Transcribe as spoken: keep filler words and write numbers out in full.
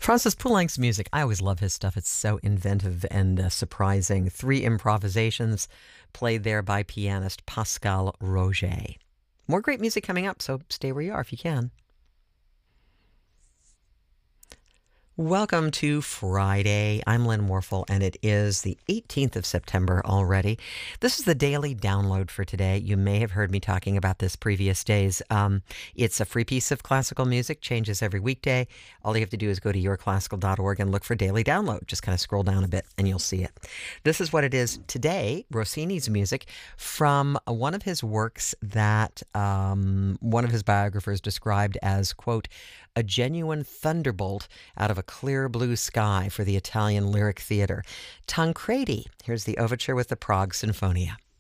Francis Poulenc's music, I always love his stuff. It's so inventive and uh, surprising. Three improvisations played there by pianist Pascal Roger. More great music coming up, so stay where you are if you can. Welcome to Friday. I'm Lynn Warfel, and it is the eighteenth of September already. This is the daily download for today. You may have heard me talking about this previous days. Um, it's a free piece of classical music, changes every weekday. All you have to do is go to your classical dot org and look for daily download. Just kind of scroll down a bit and you'll see it. This is what it is today, Rossini's music from one of his works that um, one of his biographers described as, quote, a genuine thunderbolt out of a clear blue sky for the Italian lyric theater. Tancredi. Here's the overture with the Prague Sinfonia.